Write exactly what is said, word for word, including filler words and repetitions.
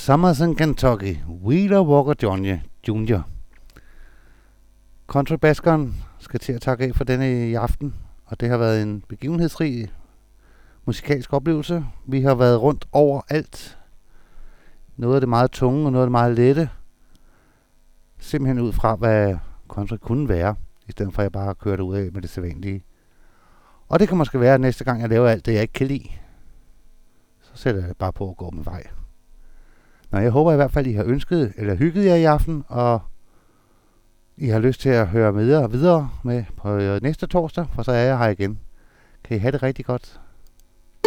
Summerson, Kentucky, Wheeler Walker junior Countrybaskeren skal til at takke af for denne i aften, og det har været en begivenhedsrig musikalsk oplevelse. Vi har været rundt over alt. Noget af det meget tunge og noget af det meget lette. Simpelthen ud fra, hvad country kunne være, i stedet for at jeg bare kører det ud af med det sædvanlige. Og det kan måske være, at næste gang jeg laver alt det, jeg ikke kan lide, så sætter jeg bare på at gå med vej. Nå, jeg håber i hvert fald, I har ønsket eller hygget jer i aften, og I har lyst til at høre med og videre med på næste torsdag, for så er jeg her igen. Kan I have det rigtig godt.